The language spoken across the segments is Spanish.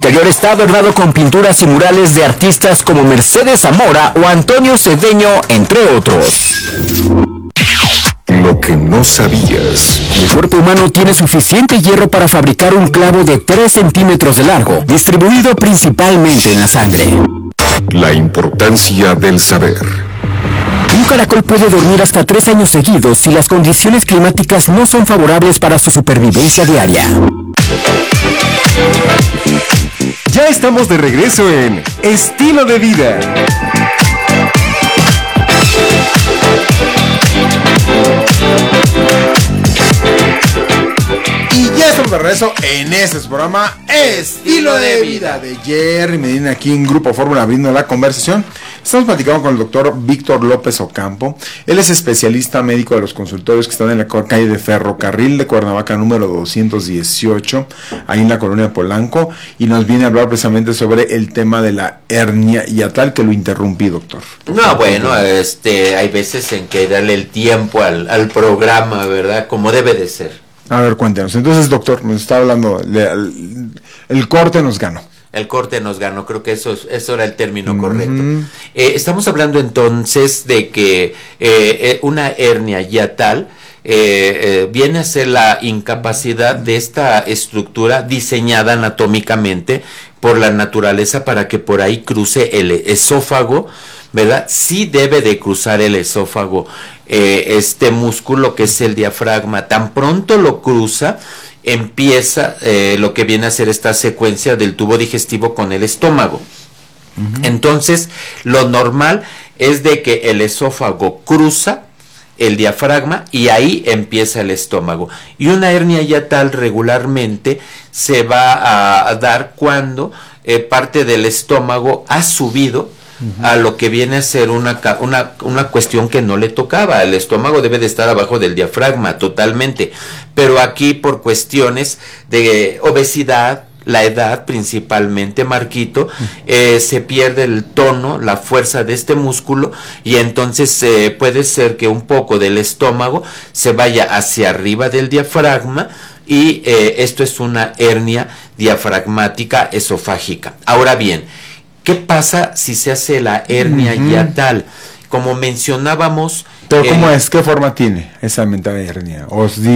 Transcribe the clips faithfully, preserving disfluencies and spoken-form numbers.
interior está adornado con pinturas y murales de artistas como Mercedes Zamora o Antonio Cedeño, entre otros. Lo que no sabías. El cuerpo humano tiene suficiente hierro para fabricar un clavo de tres centímetros de largo, distribuido principalmente en la sangre. La importancia del saber. Un caracol puede dormir hasta tres años seguidos si las condiciones climáticas no son favorables para su supervivencia diaria. Ya estamos de regreso en Estilo de Vida. Y ya estamos de regreso en este programa Estilo de Vida de Jerry Medina, aquí en Grupo Fórmula, abriendo la conversación. Estamos platicando con el doctor Víctor López Ocampo. Él es especialista médico de los consultorios que están en la calle de Ferrocarril de Cuernavaca número doscientos dieciocho, ahí en la colonia Polanco, y nos viene a hablar precisamente sobre el tema de la hernia hiatal, que lo interrumpí, doctor. No, bueno, este, hay veces en que darle el tiempo al, al programa, ¿verdad? Como debe de ser. A ver, cuéntenos. Entonces, doctor, nos está hablando, de, el, el corte nos ganó. El corte nos ganó, creo que eso, eso era el término uh-huh. correcto. Eh, estamos hablando entonces de que eh, una hernia hiatal eh, eh, viene a ser la incapacidad de esta estructura diseñada anatómicamente por la naturaleza para que por ahí cruce el esófago, ¿verdad? Sí debe de cruzar el esófago eh, este músculo que es el diafragma. Tan pronto lo cruza, empieza eh, lo que viene a ser esta secuencia del tubo digestivo con el estómago. Uh-huh. Entonces, lo normal es de que el esófago cruza el diafragma y ahí empieza el estómago. Y una hernia hiatal regularmente se va a, a dar cuando eh, parte del estómago ha subido Uh-huh. a lo que viene a ser una, una, una cuestión que no le tocaba. El estómago debe de estar abajo del diafragma totalmente, pero aquí por cuestiones de obesidad, la edad principalmente, Marquito, eh, se pierde el tono, la fuerza de este músculo, y entonces eh, puede ser que un poco del estómago se vaya hacia arriba del diafragma, y eh, esto es una hernia diafragmática esofágica. Ahora bien, ¿qué pasa si se hace la hernia uh-huh. hiatal? Como mencionábamos... ¿Pero cómo eh, es? ¿Qué forma tiene esa mentada hernia? ¿O es,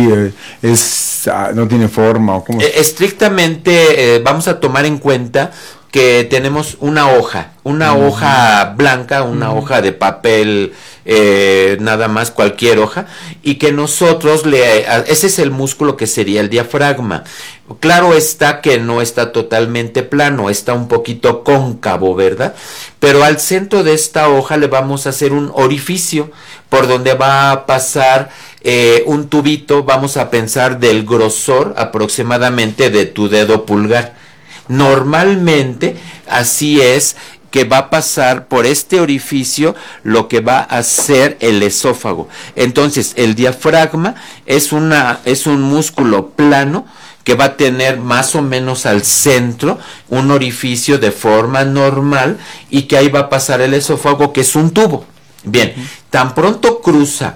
es, no tiene forma? ¿O cómo? Eh, estrictamente eh, vamos a tomar en cuenta que tenemos una hoja, una uh-huh. hoja blanca, una uh-huh. hoja de papel, eh, nada más, cualquier hoja, y que nosotros le, ese es el músculo que sería el diafragma. Claro está que no está totalmente plano, está un poquito cóncavo, ¿verdad? Pero al centro de esta hoja le vamos a hacer un orificio por donde va a pasar eh, un tubito, vamos a pensar del grosor aproximadamente de tu dedo pulgar. Normalmente así es que va a pasar por este orificio lo que va a ser el esófago. Entonces el diafragma es, una, es un músculo plano que va a tener más o menos al centro un orificio de forma normal, y que ahí va a pasar el esófago, que es un tubo. Bien, uh-huh. tan pronto cruza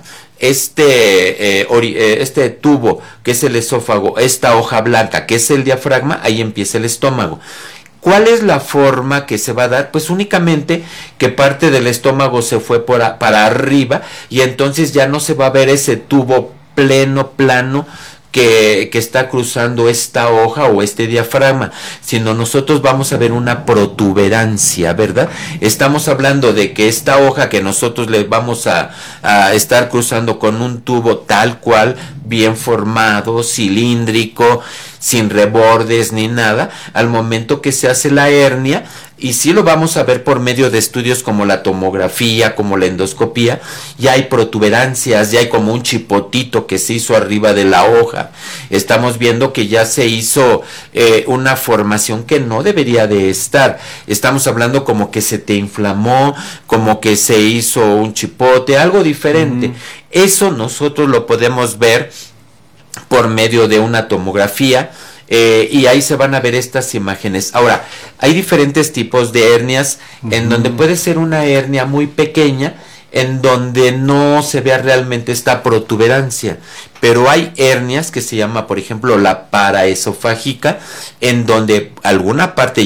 este, eh, ori, eh, este tubo que es el esófago, esta hoja blanca que es el diafragma, ahí empieza el estómago. ¿Cuál es la forma que se va a dar? Pues únicamente que parte del estómago se fue por a, para arriba, y entonces ya no se va a ver ese tubo pleno, plano, Que, que está cruzando esta hoja o este diafragma, sino nosotros vamos a ver una protuberancia, ¿verdad? Estamos hablando de que esta hoja que nosotros le vamos a, a estar cruzando con un tubo tal cual, bien formado, cilíndrico, sin rebordes ni nada, al momento que se hace la hernia, y sí lo vamos a ver por medio de estudios como la tomografía, como la endoscopía, ya hay protuberancias, ya hay como un chipotito que se hizo arriba de la hoja. Estamos viendo que ya se hizo eh, una formación que no debería de estar. Estamos hablando como que se te inflamó, como que se hizo un chipote, algo diferente. Uh-huh. Eso nosotros lo podemos ver por medio de una tomografía, eh, y ahí se van a ver estas imágenes. Ahora, hay diferentes tipos de hernias, uh-huh. en donde puede ser una hernia muy pequeña, en donde no se vea realmente esta protuberancia, pero hay hernias que se llama, por ejemplo, la paraesofágica, en donde alguna parte